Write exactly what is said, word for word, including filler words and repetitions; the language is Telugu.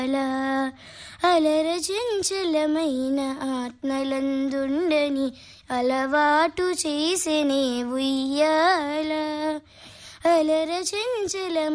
అలా అలర చంచలమైన ఆత్మలందుండని అలవాటు చేసెనే ఉయ్యాల అలర చంచల